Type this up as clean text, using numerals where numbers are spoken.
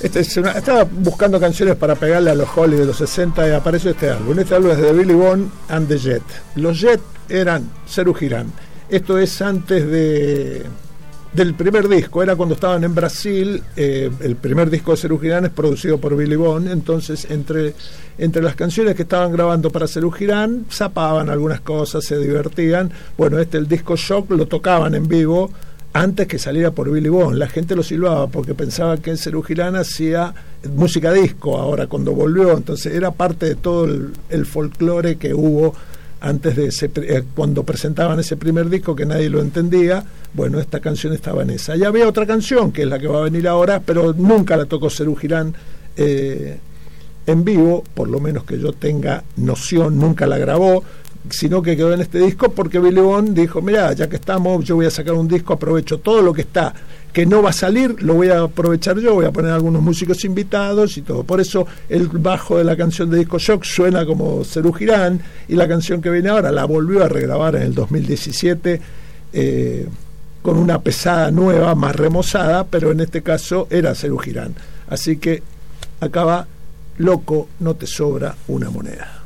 Estaba buscando canciones para pegarle a los Holly de los 60 y apareció este álbum. Este álbum es de Billy Bond and the Jet. Los Jet eran Serú Girán. Esto es antes del primer disco, era cuando estaban en Brasil. El primer disco de Serú Girán es producido por Billy Bond. Entonces entre las canciones que estaban grabando para Serú Girán zapaban algunas cosas, se divertían. Bueno, el disco Shock lo tocaban en vivo antes que saliera por Billy Bond. La gente lo silbaba porque pensaba que Serú Girán hacía música disco ahora cuando volvió. Entonces era parte de todo el folclore que hubo antes de cuando presentaban ese primer disco, que nadie lo entendía. Bueno, esta canción estaba en esa. Y había otra canción que es la que va a venir ahora, pero nunca la tocó Serú Girán en vivo, por lo menos que yo tenga noción, nunca la grabó, sino que quedó en este disco porque Billy Bond dijo: mirá, ya que estamos, yo voy a sacar un disco, aprovecho todo lo que está, que no va a salir, lo voy a aprovechar yo, voy a poner algunos músicos invitados y todo. Por eso el bajo de la canción de Disco Shock suena como Serú Girán, y la canción que viene ahora la volvió a regrabar en el 2017 con una pesada nueva, más remozada, pero en este caso era Serú Girán. Así que acá va Loco, no te sobra una moneda.